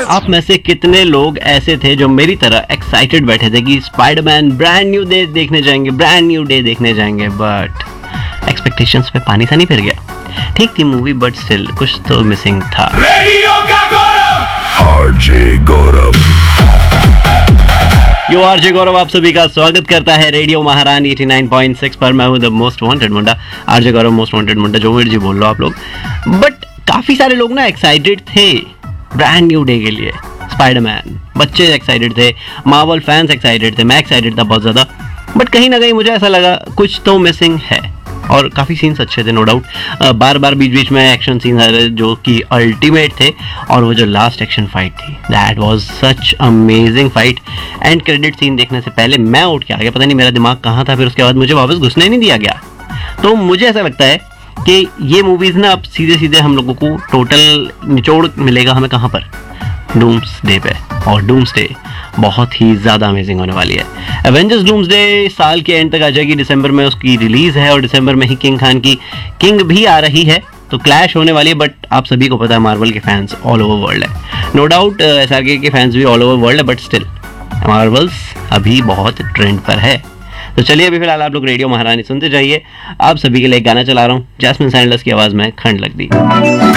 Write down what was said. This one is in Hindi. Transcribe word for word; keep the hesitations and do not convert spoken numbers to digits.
आप में से कितने लोग ऐसे थे जो मेरी तरह एक्साइटेड बैठे थे कि स्पाइडरमैन ब्रांड न्यू डे देखने जाएंगे, ब्रांड न्यू डे देखने जाएंगे, बट एक्सपेक्टेशंस पे पानी सा नहीं फिर गया। ठीक थी मूवी बट स्टिल कुछ तो मिसिंग था। आरजे गौरव यो आरजे गौरव आप सभी का स्वागत करता है रेडियो महारानी नवासी पॉइंट सिक्स पर। मैं हूं the most wanted Munda, RJ Gaurav most wanted मुंडा, जो मर्जी बोल लो आप लोग। बट काफी सारे लोग ना एक्साइटेड थे ब्रांड न्यू डे के लिए। स्पाइडरमैन, बच्चे एक्साइटेड थे, मार्वल फैंस एक्साइटेड थे, मैं एक्साइटेड था बहुत ज्यादा। बट कहीं ना कहीं मुझे ऐसा लगा कुछ तो मिसिंग है। और काफ़ी सीन्स अच्छे थे नो डाउट, बार बार बीच बीच में एक्शन सीन्स आ रहे जो कि अल्टीमेट थे। और वो जो लास्ट एक्शन फाइट थी, that was such amazing fight. And credit scene देखने से पहले मैं उठ के आ गया, पता नहीं मेरा दिमाग कहाँ था। फिर उसके बाद मुझे वापस घुसने नहीं दिया गया। तो मुझे ऐसा लगता है कि ये मूवीज़ ना अब सीधे सीधे हम लोगों को टोटल निचोड़ मिलेगा हमें कहाँ पर, डूम्सडे पे। और डूम्सडे बहुत ही ज़्यादा अमेजिंग होने वाली है। एवेंजर्स डूम्सडे साल के एंड तक आ जाएगी, दिसंबर में उसकी रिलीज़ है और दिसंबर में ही किंग खान की किंग भी आ रही है, तो क्लैश होने वाली है। बट आप सभी को पता है मार्वल के फैंस ऑल ओवर वर्ल्ड है, नो डाउट एस आर के के फैंस भी ऑल ओवर वर्ल्ड है, बट स्टिल मार्वल्स अभी बहुत ट्रेंड पर है। तो चलिए अभी फिलहाल आप लोग रेडियो महारानी सुनते जाइए। आप सभी के लिए एक गाना चला रहा हूँ, जैस्मिन सैंडलर्स की आवाज़ में खंड लग दी।